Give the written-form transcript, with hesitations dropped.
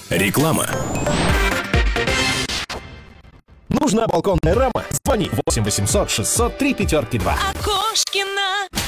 Реклама. Нужна балконная рама? Звони 8 800 600 3 5 2. Окошкина.